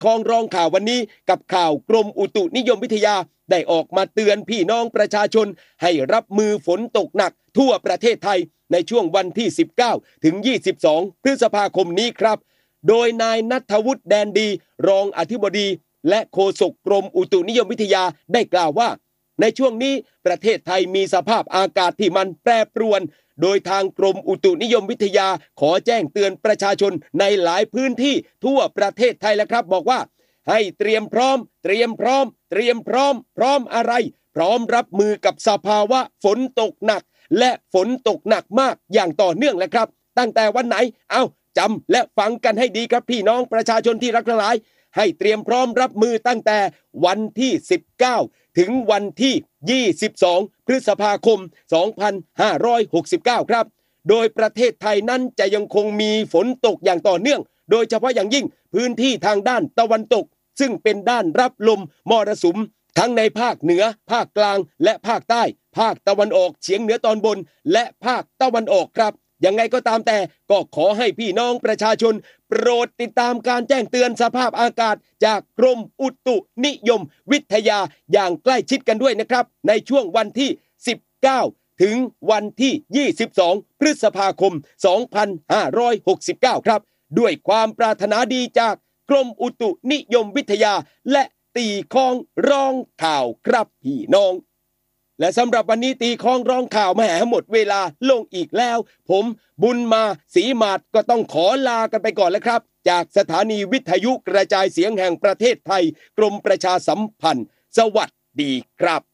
คองรองข่าววันนี้กับข่าวกรมอุตุนิยมวิทยาได้ออกมาเตือนพี่น้องประชาชนให้รับมือฝนตกหนักทั่วประเทศไทยในช่วงวันที่19ถึง22พฤษภาคมนี้ครับโดยนายณัฐวุฒิแดนดีรองอธิบดีและโฆษกกรมอุตุนิยมวิทยาได้กล่าวว่าในช่วงนี้ประเทศไทยมีสภาพอากาศที่มันแปรปรวนโดยทางกรมอุตุนิยมวิทยาขอแจ้งเตือนประชาชนในหลายพื้นที่ทั่วประเทศไทยแล้วครับบอกว่าให้เตรียมพร้อมอะไรพร้อมรับมือกับสภาวะฝนตกหนักและฝนตกหนักมากอย่างต่อเนื่องแล้วครับตั้งแต่วันไหนจำและฟังกันให้ดีครับพี่น้องประชาชนที่รักทั้งหลายให้เตรียมพร้อมรับมือตั้งแต่วันที่19ถึงวันที่22พฤษภาคม2569ครับโดยประเทศไทยนั้นจะยังคงมีฝนตกอย่างต่อเนื่องโดยเฉพาะอย่างยิ่งพื้นที่ทางด้านตะวันตกซึ่งเป็นด้านรับลมมรสุมทั้งในภาคเหนือภาคกลางและภาคใต้ภาคตะวันออกเฉียงเหนือตอนบนและภาคตะวันออกครับยังไงก็ตามแต่ก็ขอให้พี่น้องประชาชนโปรดติดตามการแจ้งเตือนสภาพอากาศจากกรมอุตุนิยมวิทยาอย่างใกล้ชิดกันด้วยนะครับในช่วงวันที่19ถึงวันที่22พฤษภาคม2569ครับด้วยความปรารถนาดีจากกรมอุตุนิยมวิทยาและตีคองร้องข่าวครับพี่น้องและสำหรับวันนี้ตีคองร้องข่าวมาหมดเวลาลงอีกแล้วผมบุญมาศรีมาศก็ต้องขอลากันไปก่อนแล้วครับจากสถานีวิทยุกระจายเสียงแห่งประเทศไทยกรมประชาสัมพันธ์สวัสดีครับ